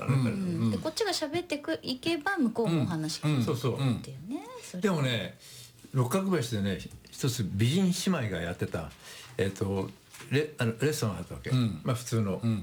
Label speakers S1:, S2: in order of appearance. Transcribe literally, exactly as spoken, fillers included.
S1: からね、彼
S2: うん、でこっちが喋ってくいけば向こうもお話聞いてくるっていうね、
S1: うん、でもね六角橋でね一つ美人姉妹がやってた、えー、と レ, あのレストランがあったわけ、うん、まあ普通の、うん、